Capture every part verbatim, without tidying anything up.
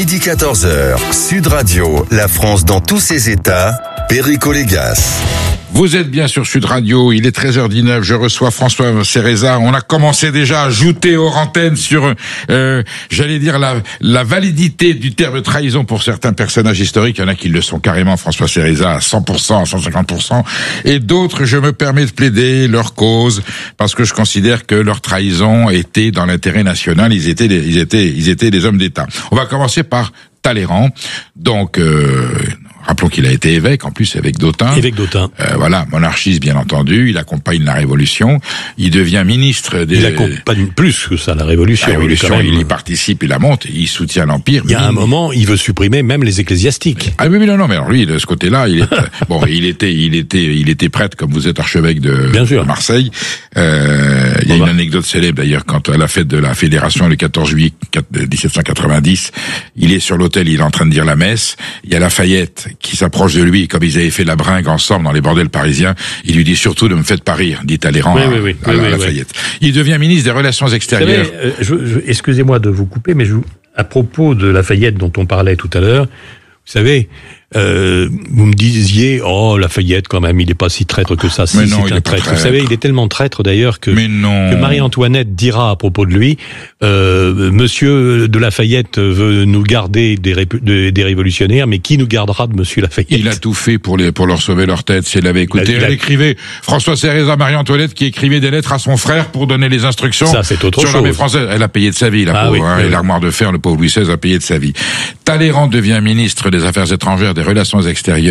midi quatorze heures, Sud Radio, la France dans tous ses états, Perico Légas. Vous êtes bien sur Sud Radio, il est treize heures dix-neuf, je reçois François Cereza. On a commencé déjà à ajouter hors antenne sur, euh, j'allais dire, la, la validité du terme trahison pour certains personnages historiques. Il y en a qui le sont carrément, François Cereza, à cent pour cent, à cent cinquante pour cent. Et d'autres, je me permets de plaider leur cause, parce que je considère que leur trahison était dans l'intérêt national, ils étaient, des, ils étaient, ils étaient des hommes d'État. On va commencer par Talleyrand. Donc, euh, rappelons qu'il a été évêque, en plus évêque d'Autun. Évêque d'Autun. Euh, voilà, monarchiste bien entendu, il accompagne la Révolution, il devient ministre des... Il accompagne plus que ça, la Révolution. La Révolution, il, il y participe, il la monte, il soutient l'Empire. Il y a un moment, il veut supprimer même les ecclésiastiques. Ah oui, mais non, non, mais alors lui, de ce côté-là, il est, bon, il était, il était, il était prêtre, comme vous êtes archevêque de, bien sûr. de Marseille. Euh, il y a bon, une bah. anecdote célèbre d'ailleurs, quand à la fête de la Fédération, le quatorze juillet dix-sept cent quatre-vingt-dix, il est sur l'autel, il est en train de dire la messe, il y a Lafayette qui s'approche de lui, comme ils avaient fait la bringue ensemble dans les bordels parisiens, il lui dit surtout ne me faites pas rire, dit Talleyrand oui, à, oui, oui, à, oui, à oui, Lafayette. Oui. Il devient ministre des Relations extérieures. Vous savez, euh, je, je, excusez-moi de vous couper, mais je, à propos de Lafayette dont on parlait tout à l'heure, vous savez, euh, vous me disiez, oh, Lafayette, quand même, il n'est pas si traître que ça. Si, mais non, c'est il un est traître. traître. Vous savez, il est tellement traître d'ailleurs que, que Marie-Antoinette dira à propos de lui, euh, Monsieur de Lafayette veut nous garder des, ré- de, des révolutionnaires, mais qui nous gardera de Monsieur Lafayette? Il a tout fait pour les, pour leur sauver leur tête, si elle avait écouté. Elle a... écrivait, François Cereza, Marie-Antoinette, qui écrivait des lettres à son frère pour donner les instructions. Ça, c'est autre sur chose. l'armée française. Elle a payé de sa vie, la ah, pauvre, oui, hein, oui, et oui. l'armoire de fer, le pauvre Louis seize a payé de sa vie. Talleyrand devient ministre des Affaires étrangères, des Relations extérieures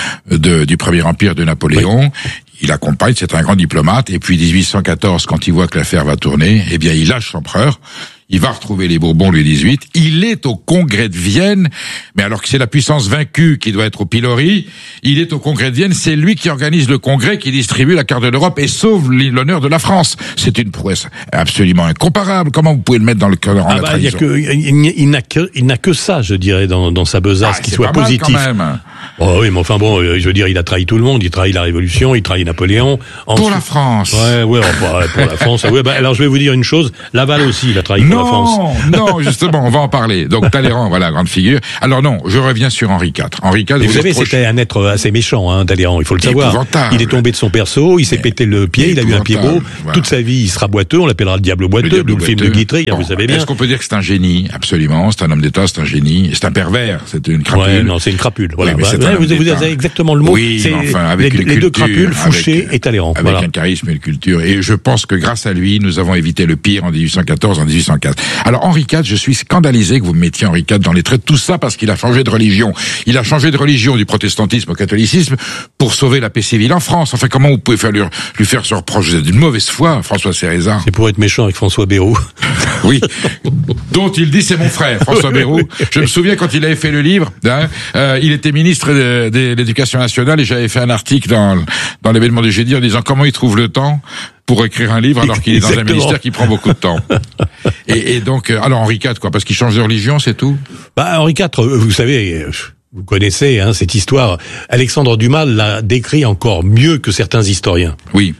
de, du Premier Empire de Napoléon. Oui. Il accompagne, c'est un grand diplomate, et puis dix-huit cent quatorze, quand il voit que l'affaire va tourner, eh bien, il lâche l'empereur. Il va retrouver les Bourbons Louis dix-huit. Il est au congrès de Vienne, mais alors que c'est la puissance vaincue qui doit être au pilori, il est au congrès de Vienne, c'est lui qui organise le congrès, qui distribue la carte de l'Europe et sauve l'honneur de la France. C'est une prouesse absolument incomparable. Comment vous pouvez le mettre dans le cœur en ah la bah, trahison? Il, y a que, il, il, n'a que, il n'a que ça, je dirais, dans, dans sa besace, ah, qui soit positif. Quand même. Oh oui, mais enfin bon, je veux dire, il a trahi tout le monde. Il trahit la Révolution, il trahit Napoléon. Ensuite, pour la France. Ouais, ouais, pour, pour la France. Ouais, bah, alors je vais vous dire une chose. Laval aussi, il a trahi non, pour la France. Non, non, justement, on va en parler. Donc Talleyrand, voilà, grande figure. Alors non, je reviens sur Henri quatre. Henri quatre. Et vous, vous savez, c'était un être assez méchant, hein, Talleyrand. Il faut le savoir. Épouvantable. Il est tombé de son berceau, il s'est mais pété le pied, il a eu un pied beau. Voilà. Toute sa vie, il sera boiteux. On l'appellera le diable boiteux. D'où le film de Guitry, bon, vous savez bien. Est-ce qu'on peut dire que c'est un génie? Absolument. C'est un homme d'État, c'est un génie. C'est un pervers. C'est une crapule. Ouais, non, c'est une crapule. Voilà. Oui, bah, ouais, vous, vous avez exactement le mot. Oui, c'est enfin, avec les, une les culture, deux crapules, Fouché avec, et Talleyrand. Avec voilà. un charisme et une culture. Et je pense que grâce à lui, nous avons évité le pire en dix-huit cent quatorze, en dix-huit cent quinze. Alors Henri quatre, je suis scandalisé que vous me mettiez Henri quatre dans les traits. Tout ça parce qu'il a changé de religion. Il a changé de religion du protestantisme au catholicisme pour sauver la paix civile en France. Enfin, comment vous pouvez faire lui, lui faire ce reproche? Vous êtes d'une mauvaise foi, François Cereza. C'est pour être méchant avec François Bayrou. Oui, dont il dit c'est mon frère, François Bayrou. Je me souviens quand il avait fait le livre, hein, euh, il était ministre de, de l'Éducation nationale et j'avais fait un article dans, dans l'événement du jeudi en disant comment il trouve le temps pour écrire un livre alors qu'il est dans Exactement. un ministère qui prend beaucoup de temps. Et, et donc, alors Henri quatre, quoi, parce qu'il change de religion, c'est tout? Bah, Henri quatre, vous savez, vous connaissez hein, cette histoire. Alexandre Dumas l'a décrit encore mieux que certains historiens. Oui.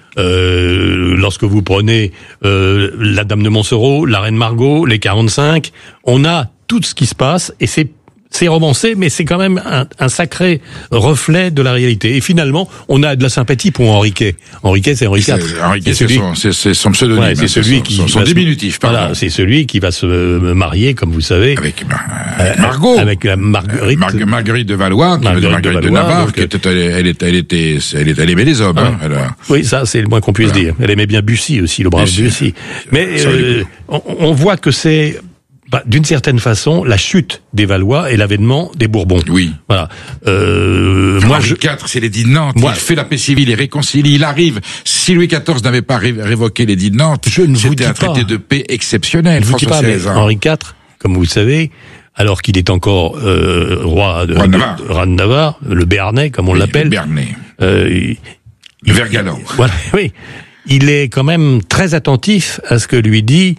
Euh, lorsque vous prenez euh, la Dame de Montsoreau, la Reine Margot, les quarante-cinq, on a tout ce qui se passe et c'est c'est romancé, mais c'est quand même un, un sacré reflet de la réalité. Et finalement, on a de la sympathie pour Henri Quay. Henri Quay, c'est Henri quatre. Henri Quay, c'est, c'est, c'est, c'est son pseudomime. Ouais, c'est celui son, qui son, son diminutif, pardon. Voilà, c'est celui qui va se marier, comme vous savez. Avec, avec Margot. Avec la Marguerite. Mar- Marguerite de Valois, qui Marguerite, Marguerite de, de Navarre, donc, qui était, elle, elle, était, elle était, elle était, elle aimait les hommes, hein, elle a... Oui, ça, c'est le moins qu'on puisse voilà. dire. Elle aimait bien Bussy aussi, le brave Bussy. Bussy. Mais, euh, on, on voit que c'est, bah, d'une certaine façon, la chute des Valois et l'avènement des Bourbons. Oui. Voilà. Euh, moi, Henri je... quatre, c'est l'édit de Nantes. Moi... Il fait la paix civile, il réconcilie, il arrive. Si Louis quatorze n'avait pas ré- révoqué l'édit de Nantes, je ne c'était un pas. traité de paix exceptionnel. Je vous dis pas, mais Henri quatre, comme vous le savez, alors qu'il est encore euh, roi de, roi de Navarre, de, roi de Navarre, le Béarnais, comme on oui, l'appelle. Le Béarnais. Euh, il, le Vergalant. Voilà, oui. Il est quand même très attentif à ce que lui dit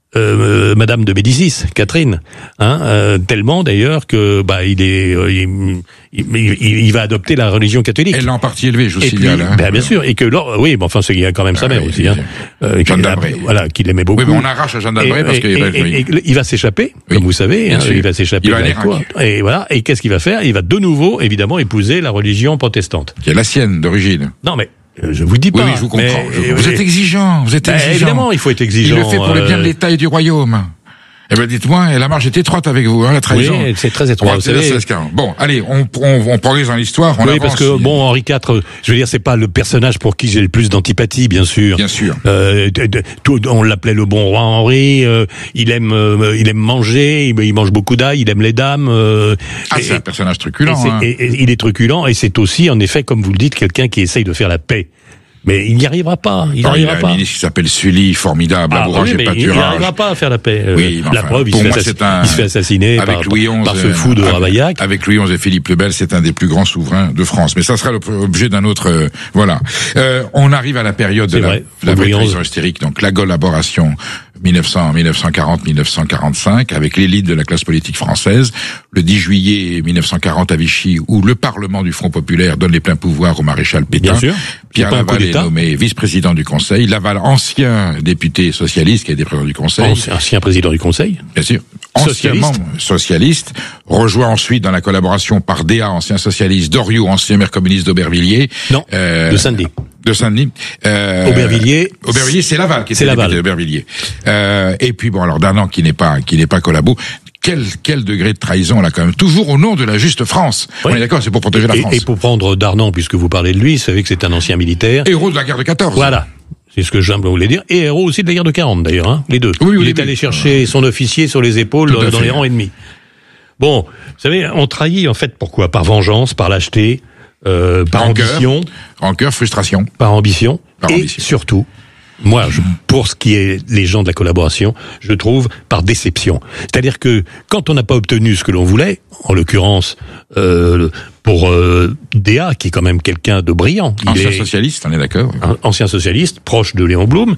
euh, Madame de Médicis, Catherine, hein, euh, tellement d'ailleurs que bah il est, euh, il, il, il, il va adopter la religion catholique. Elle l'a en partie élevée, je vous signale. Hein. Ben, bien sûr, et que lors, oui, bon, enfin, c'est, il y a quand même sa mère ah, aussi, hein, euh, Jeanne d'Albret, voilà, qu'il aimait beaucoup. Oui, mais on arrache à Jeanne d'Albret parce qu'il va, oui. il va s'échapper, oui. comme vous savez, hein, il va s'échapper. Il va aller quoi. Et voilà, et qu'est-ce qu'il va faire? Il va de nouveau, évidemment, épouser la religion protestante. Qui est la sienne d'origine. Non, mais. Je vous dis pas. Oui, oui je vous comprends. Mais, je, vous êtes exigeant, vous êtes bah, exigeant. Évidemment, il faut être exigeant. Il le fait pour le bien de l'État et du royaume. Eh ben, dites-moi, la marge est étroite avec vous, hein, la trahison. Oui, c'est très étroit. Vous savez. Bon, allez, on, on, on progresse dans l'histoire. On oui, avance. parce que bon, Henri quatre, je veux dire, c'est pas le personnage pour qui j'ai le plus d'antipathie, bien sûr. Bien sûr. Euh, tout, on l'appelait le bon roi Henri. Euh, il aime, euh, il aime manger. Il, il mange beaucoup d'ail. Il aime les dames. Euh, ah, et, c'est un personnage truculent. Et, hein. et, et, il est truculent, et c'est aussi, en effet, comme vous le dites, quelqu'un qui essaye de faire la paix. Mais il n'y arrivera pas. Il n'y arrivera pas. Il y a un ministre qui s'appelle Sully, formidable, ah, labourage oui, et Il pâturage. n'arrivera pas à faire la paix. Oui, la enfin, preuve, il se, moi, assass... un... il se fait assassiner par, Louis onze, par ce fou de avec, Ravaillac. Avec Louis onze et Philippe le Bel, c'est un des plus grands souverains de France. Mais ça sera l'objet d'un autre... Euh, voilà. Euh, on arrive à la période de la, vrai, la vraie trahison hystérique, donc la collaboration mille neuf cents, mille neuf cent quarante, mille neuf cent quarante-cinq, avec l'élite de la classe politique française, le dix juillet mille neuf cent quarante à Vichy, où le Parlement du Front Populaire donne les pleins pouvoirs au maréchal Pétain. Bien sûr. Pierre Laval est nommé vice-président du Conseil. Laval, ancien député socialiste, qui a été président du Conseil. Ancien, ancien président du Conseil. Bien sûr. Ancien membre socialiste, rejoint ensuite dans la collaboration par D A, ancien socialiste, Doriot, ancien maire communiste d'Aubervilliers. Non, euh, de Saint-Denis. De Saint-Denis. Euh, Aubervilliers. Aubervilliers, c'est Laval qui est député d'Aubervilliers. Euh, et puis bon, alors Darnan qui n'est pas, qui n'est pas collabo. Quel, quel degré de trahison là quand même, toujours au nom de la juste France. Oui. On est d'accord, c'est pour protéger la et, France. Et pour prendre Darnan, puisque vous parlez de lui, vous savez que c'est un ancien militaire. Héros de la guerre de quatorze. Voilà. C'est ce que je voulais dire. Et héros aussi de la guerre de quarante d'ailleurs, hein, les deux. Oui, oui, Il oui, est oui. allé chercher son officier sur les épaules dans, dans les rangs ennemis. Bon, vous savez, on trahit en fait pourquoi? Par vengeance, par lâcheté, euh, par Rancœur. ambition. Rancœur, frustration. Par ambition. Par et ambition. surtout, moi, je, pour ce qui est les gens de la collaboration, je trouve par déception. C'est-à-dire que quand on n'a pas obtenu ce que l'on voulait, en l'occurrence euh, pour euh, D A, qui est quand même quelqu'un de brillant, il ancien est socialiste, on est d'accord. un ancien socialiste, proche de Léon Blum,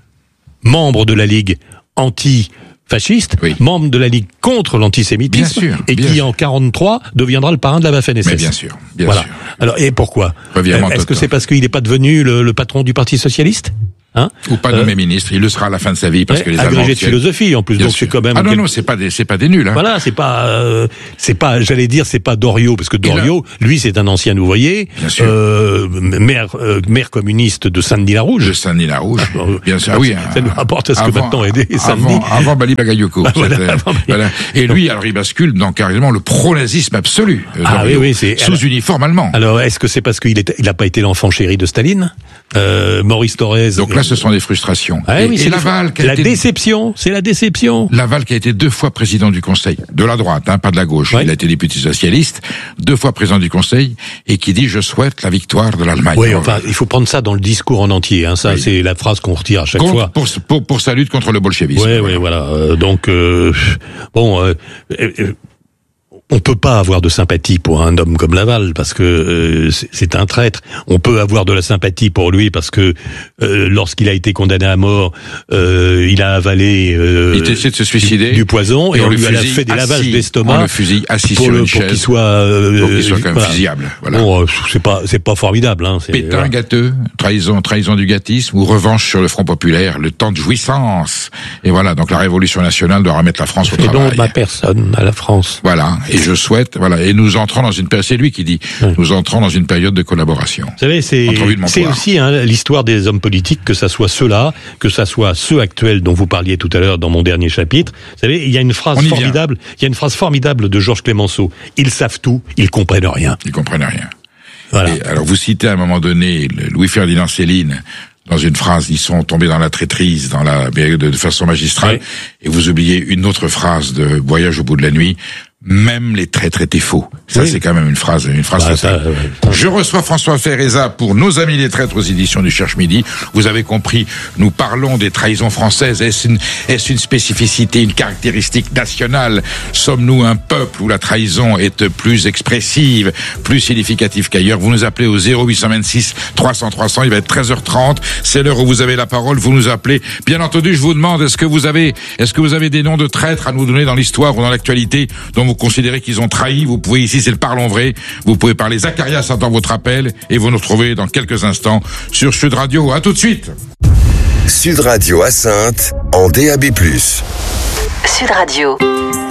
membre de la Ligue anti-fasciste, oui. membre de la Ligue contre l'antisémitisme, bien sûr, et bien qui sûr. en quarante-trois deviendra le parrain de la Waffen S S. Mais bien sûr, bien voilà. sûr. Alors, et pourquoi? Revirement Est-ce que total. c'est parce qu'il n'est pas devenu le, le patron du Parti socialiste? Hein? Ou pas nommé euh, ministre, il le sera à la fin de sa vie parce ouais, que les agrégé Allemands de philosophie en plus, donc c'est quand même. Ah non quel... non, c'est pas des c'est pas des nuls. Hein. Voilà, c'est pas euh, c'est pas, j'allais dire c'est pas Doriot parce que Doriot, là, lui c'est un ancien ouvrier, bien sûr. Euh, maire euh, maire communiste de Saint-Denis-la-Rouge. De Saint-Denis-la-rouge, bien sûr. Ah, oui. Ça nous rapporte à ce avant, que maintenant est Saint-Denis. Avant, avant Bali Bagayoko. Ah, voilà, avant, voilà. Et lui, alors il bascule dans carrément le pro-nazisme absolu. Euh, ah oui oui, c'est sous alors, uniforme allemand. Alors est-ce que c'est parce qu'il est il a pas été l'enfant chéri de Staline? Euh, Maurice Thorez. Donc là, ce sont des frustrations. Ah, et oui, et Laval, qui a la été... déception, c'est la déception. Laval qui a été deux fois président du Conseil, de la droite, hein, pas de la gauche. Oui. Il a été député socialiste, deux fois président du Conseil, et qui dit « Je souhaite la victoire de l'Allemagne ». Oui, enfin, il faut prendre ça dans le discours en entier. Hein. Ça, oui. C'est la phrase qu'on retire à chaque contre, fois. Pour, pour, pour sa lutte contre le bolchevisme. Oui, oui, voilà. Euh, donc, euh, bon... Euh, euh, on peut pas avoir de sympathie pour un homme comme Laval parce que euh, c'est un traître. On peut avoir de la sympathie pour lui parce que euh, lorsqu'il a été condamné à mort, euh, il a avalé euh, il essayé de se suicider, du, du poison et, et on, on lui a fait des lavages d'estomac. On le fusille assis pour, sur le, une pour chaise qu'il soit, euh, pour qu'il soit quand même voilà. fusillable. Voilà. Bon, c'est pas c'est pas formidable. Hein, Pétain voilà. gâteux, trahison trahison du gâtisme ou revanche sur le Front populaire, le temps de jouissance. Et voilà, donc la Révolution nationale doit remettre la France au et travail. Et donc ma personne à la France. Voilà, et je souhaite voilà. Et nous entrons dans une période, c'est lui qui dit, oui. nous entrons dans une période de collaboration. Vous savez, c'est, c'est aussi hein, l'histoire des hommes politiques, que ça soit ceux-là, que ça soit ceux actuels dont vous parliez tout à l'heure dans mon dernier chapitre. Vous savez, il y a une phrase formidable, il y a une phrase formidable de Georges Clemenceau. Ils savent tout, ils comprennent rien. Ils comprennent rien. Voilà. Et alors vous citez à un moment donné Louis-Ferdinand Céline dans une phrase, ils sont tombés dans la traîtrise, dans la période de façon magistrale, oui. Et vous oubliez une autre phrase de Voyage au bout de la nuit. même les traîtres étaient faux. Ça, oui. C'est quand même une phrase, une phrase. Bah, ça, ouais. Je reçois François Ferreza pour Nos Amis les Traîtres aux éditions du Cherche Midi. Vous avez compris, nous parlons des trahisons françaises. Est-ce une, est-ce une spécificité, une caractéristique nationale? Sommes-nous un peuple où la trahison est plus expressive, plus significative qu'ailleurs? Vous nous appelez au zéro huit cent vingt-six trois cents trois cents. Il va être treize heures trente. C'est l'heure où vous avez la parole. Vous nous appelez. Bien entendu, je vous demande, est-ce que vous avez, est-ce que vous avez des noms de traîtres à nous donner dans l'histoire ou dans l'actualité dont vous considérez qu'ils ont trahi? Vous pouvez, ici c'est le Parlons Vrai, vous pouvez parler. Zacharias attend votre appel et vous nous retrouvez dans quelques instants sur Sud Radio. À tout de suite. Sud Radio à Saintes en D A B plus. Sud Radio.